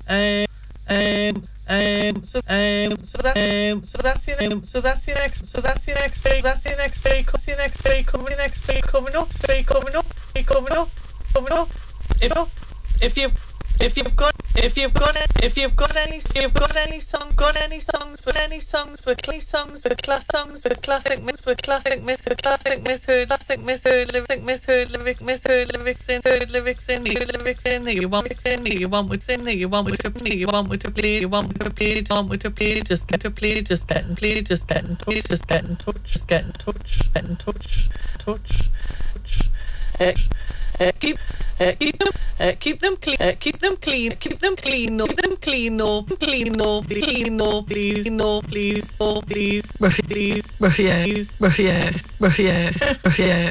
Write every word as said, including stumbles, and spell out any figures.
Um, um, um, so, um, so that, um, so that's your, um, so that's your next, so that's your next day, that's your next day, that's your next day coming, next day coming up, day coming up, day coming up, coming up. If, if you've, if you've got, if you've got, if you've got any, if you've got any song, got any songs, with any songs, with classic songs, with class songs, with classic miss, with classic miss, with classic misheard, classic misheard, lyric misheard, lyric misheard, lyrics in, heard lyrics in, heard lyrics in, you want lyrics in, you want what's in, you want what to play, you want what to play, you want what to play, you want what to play, just get to play, just get and play, just get in touch, just get in touch, just get in touch, get in touch, touch, touch, uh, uh, keep. Uh, keep them, uh, keep them clean, uh, keep them clean, keep them clean, no, keep them clean, no, clean, no, clean, no, please, no, please, oh, please, please, yes, yes, yes, yes.